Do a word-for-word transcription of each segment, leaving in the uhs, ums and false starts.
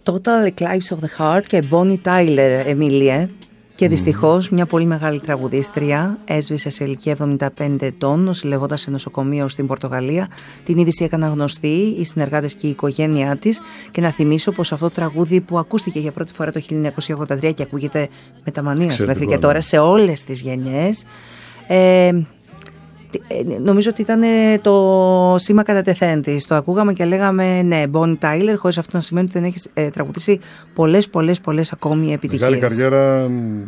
Total Eclipse of the Heart και Bonnie Tyler, Εμίλιε. Και δυστυχώς μια πολύ μεγάλη τραγουδίστρια έσβησε σε ηλικία εβδομήντα πέντε ετών, νοσηλευόταν σε νοσοκομείο στην Πορτογαλία. Την είδηση έκανα γνωστή, οι συνεργάτες και η οικογένειά της. Και να θυμίσω πως αυτό το τραγούδι που ακούστηκε για πρώτη φορά το χίλια εννιακόσια ογδόντα τρία και ακούγεται μεταμανίας μέχρι και τώρα σε όλες τις γενιές. Ε, Νομίζω ότι ήταν το σήμα κατά τεθέν της. Το ακούγαμε και λέγαμε ναι, Bonnie Tyler, χωρίς αυτό να σημαίνει ότι δεν έχει ε, τραγουδήσει πολλές, πολλές, πολλές ακόμη επιτυχίες. Μεγάλη καριέρα,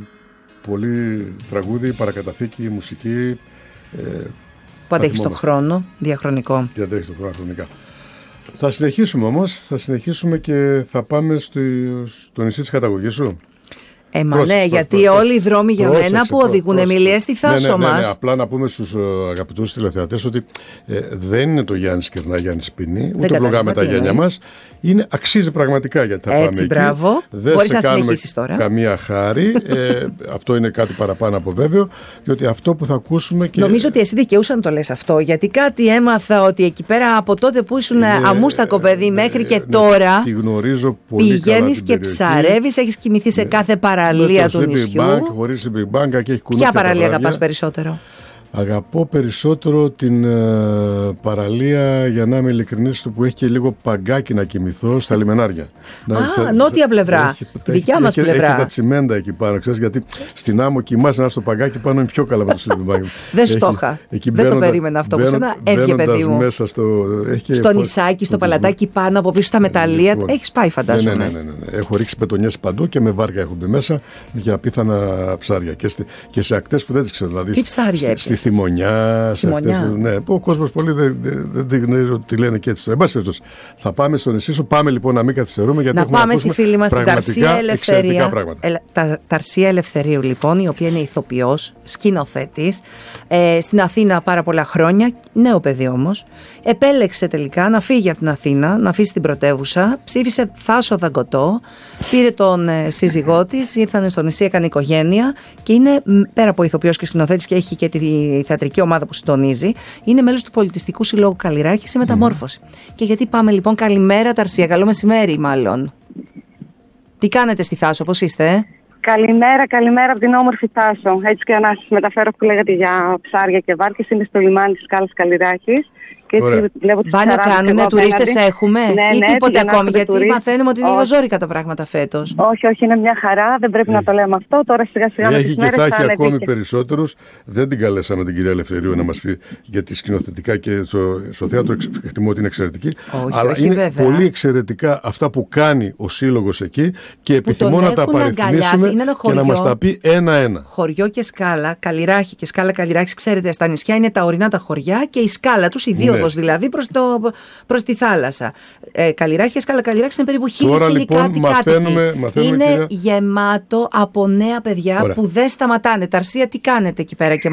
πολύ τραγούδι, παρακαταθήκη, μουσική. Ε, που αντέχει στον χρόνο, διαχρονικό. Και αντέχει στον χρόνο, χρονικά. Θα συνεχίσουμε όμως, θα συνεχίσουμε και θα πάμε στο, στο νησί της καταγωγής σου. Ε, μα ναι, γιατί πρόσεξε, όλοι οι δρόμοι για πρόσεξε, μένα που οδηγούν, Εμίλια, στη Θάσο ναι, ναι, ναι, μας. Ναι, απλά να πούμε στους uh, αγαπητούς τηλεθεατές ότι ε, δεν είναι το Γιάννης κερνά, Γιάννης πίνει, ούτε πλογάμε τα γένια μας. Είναι, αξίζει πραγματικά γιατί θα έτσι, πάμε μπράβο. εκεί. Δεν μπορείς σε να κάνουμε συνεχίσεις τώρα. Καμία χάρη. ε, αυτό είναι κάτι παραπάνω από βέβαιο. Διότι αυτό που θα ακούσουμε. Και... Νομίζω ότι εσύ δικαιούσα να το λες αυτό. Γιατί κάτι έμαθα ότι εκεί πέρα από τότε που ήσουν είναι, αμούστακο παιδί ναι, μέχρι και ναι, τώρα. Τη γνωρίζω πολύ πηγαίνεις και ψαρεύεις, έχεις κοιμηθεί σε ναι, κάθε παραλία του νησιού. Χωρίς Big Bang και έχει ποια παραλία αγαπάς περισσότερο? Αγαπώ περισσότερο την uh, παραλία, για να είμαι ειλικρινής, που έχει και λίγο παγκάκι να κοιμηθώ στα λιμενάρια. Α, να, νότια πλευρά. Έχει, δικιά έχει, μας έχει, πλευρά. Έχει τα τσιμέντα εκεί πάνω, ξέρεις, γιατί στην άμμο κοιμάσαι να στο παγκάκι πάνω είναι πιο καλά με το σλιμπιμάκι. Δεν στο είχα. Δεν το περίμενα αυτό που σένα. Έβγε παιδί μου. Μέσα στο, έχει στο νησάκι, στο παλατάκι πάνω από πίσω στα μεταλλεία. Λοιπόν, έχεις πάει, φαντάζομαι. Ναι, ναι, ναι, ναι, ναι. Έχω ρίξει πετονιές παντού και με βάρκα έχω μπει μέσα για απίθανα ψάρια. Και, στη, και σε ακτές που δεν τις ξέρω. Δηλαδή, τι ψάρια? Στη Θυμονιά. Αυτές, ναι, που ο κόσμος πολύ δεν δε, δε γνωρίζει ότι τη λένε και έτσι. Εν πάση περιπτώσει, θα πάμε στο νησί σου. Πάμε λοιπόν να μην καθυστερούμε. Γιατί να πάμε στη φίλη μας την Ταρσία Ελευθερία. Ε, τα, Ταρσία Ελευθερίου, λοιπόν, η οποία είναι ηθοποιός, σκηνοθέτης. Ε, στην Αθήνα πάρα πολλά χρόνια. Νέο παιδί όμως. Επέλεξε τελικά να φύγει από την Αθήνα, να αφήσει την πρωτεύουσα. Ψήφισε Θάσο Δαγκωτό. Πήρε τον ε, σύζυγό της, ήρθανε στο νησί, έκανε οικογένεια. Και είναι πέρα από ηθοποιός και σκηνοθέτης και έχει και τη θεατρική ομάδα που συντονίζει, είναι μέλος του Πολιτιστικού Συλλόγου Καλλιράχη σε μεταμόρφωση. Mm. Και γιατί πάμε λοιπόν, καλημέρα Ταρσία, καλό μεσημέρι μάλλον. Τι κάνετε στη Θάσο, πώς είστε? Ε? Καλημέρα, καλημέρα από την όμορφη Θάσο. Έτσι και να σας μεταφέρω που λέγατε για ψάρια και βάρκες, είναι στο λιμάνι της Σκάλας Καλλιράχης. Μπάνιο κάνουνε, τουρίστες έχουμε ναι, ή ναι, τίποτε ακόμη? Γιατί τουρί... μαθαίνουμε ότι είναι λίγο ζόρικα τα πράγματα φέτος. Όχι, όχι, είναι μια χαρά, δεν πρέπει ε. να το λέμε αυτό. Τώρα σιγά σιγά με τις μέρες θα έχει ακόμη και... περισσότερους. Δεν την καλέσαμε την κυρία Ελευθερίου να μας πει γιατί σκηνοθετικά και στο, στο θέατρο εκτιμώ ότι είναι εξαιρετική. Όχι, αλλά όχι, είναι βέβαια. πολύ εξαιρετικά αυτά που κάνει ο σύλλογος εκεί και επιθυμώ να τα απαριθμίσουμε και να μας τα πει ένα-ένα. Χωριό και Σκάλα, Καλλιράχη και Σκάλα Καλλιράχη, ξέρετε, στα νησιά είναι τα ορεινά τα χωριά και η σκάλα τους, η δίωδος δηλαδή προς το προς τη θάλασσα. Ε, Καλλιράχη, Σκάλα Καλλιράχη είναι περίπου χίλιοι χίλιοι λοιπόν, κάτι μαθαίνουμε, μαθαίνουμε, είναι κυρία... γεμάτο από νέα παιδιά. Ωραία. Που δεν σταματάνε. Ταρσία, τι κάνετε εκεί πέρα και